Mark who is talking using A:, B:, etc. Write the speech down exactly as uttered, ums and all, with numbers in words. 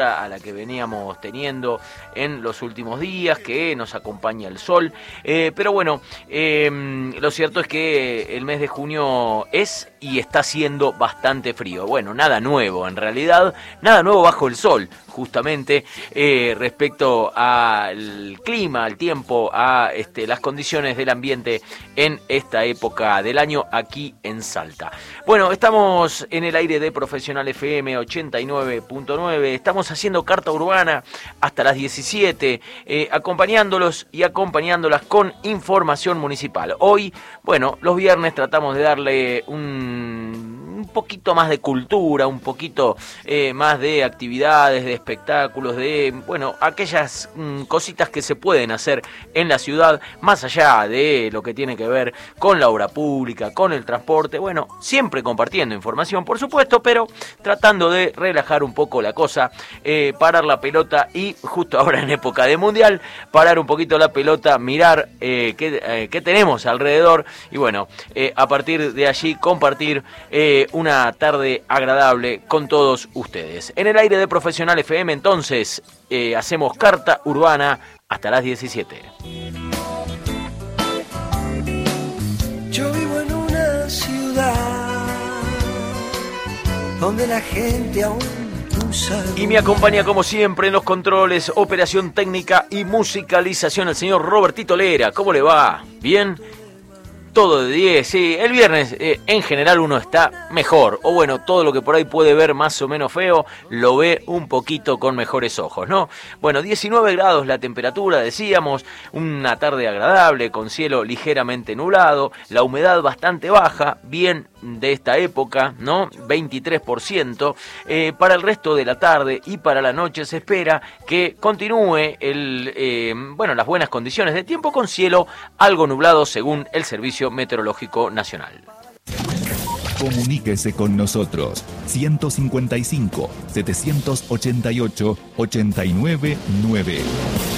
A: a la que veníamos teniendo en los últimos días, que nos acompaña el sol, eh, pero bueno, eh, lo cierto es que el mes de junio es y está siendo bastante frío. Bueno, nada nuevo en realidad, nada nuevo bajo el sol, justamente eh, respecto al clima, al tiempo, a este, las condiciones del ambiente en esta época del año aquí en Salta. Bueno, estamos en el aire de Profesional F M ochenta y nueve punto nueve, estamos haciendo Carta Urbana hasta las diecisiete, eh, acompañándolos y acompañándolas con información municipal. Hoy, bueno, los viernes tratamos de darle un... un poquito más de cultura, un poquito eh, más de actividades, de espectáculos, de, bueno, aquellas mm, cositas que se pueden hacer en la ciudad, más allá de lo que tiene que ver con la obra pública, con el transporte, bueno, siempre compartiendo información, por supuesto, pero tratando de relajar un poco la cosa, eh, parar la pelota y, justo ahora en época de mundial, parar un poquito la pelota, mirar eh, qué, eh, qué tenemos alrededor y, bueno, eh, a partir de allí compartir eh, una tarde agradable con todos ustedes. En el aire de Profesional F M, entonces, eh, hacemos Carta Urbana hasta las diecisiete.
B: Yo vivo en una ciudad donde la gente aún no sabe.
A: Y me acompaña como siempre en los controles, operación técnica y musicalización el señor Robertito Lera. ¿Cómo le va? ¿Bien? Todo de diez, sí. El viernes eh, en general uno está mejor, o bueno, todo lo que por ahí puede ver más o menos feo, lo ve un poquito con mejores ojos, ¿no? Bueno, diecinueve grados la temperatura, decíamos, una tarde agradable, con cielo ligeramente nublado, la humedad bastante baja, bien de esta época, ¿no? veintitrés por ciento. Eh, para el resto de la tarde y para la noche se espera que continúe el, eh, bueno, las buenas condiciones de tiempo con cielo algo nublado según el Servicio Meteorológico Nacional.
C: Comuníquese con nosotros ciento cincuenta y cinco, setecientos ochenta y ocho, ochenta y nueve nueve.